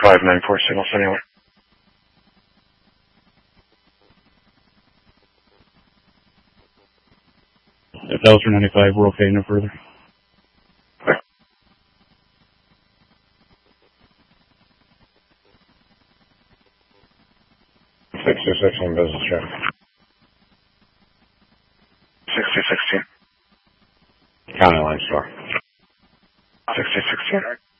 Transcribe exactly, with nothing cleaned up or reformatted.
five nine four signal anywhere. If that was for ninety-five, we're okay, no further. Okay. sixty sixteen business traffic. sixty sixteen. County line store. sixty sixteen.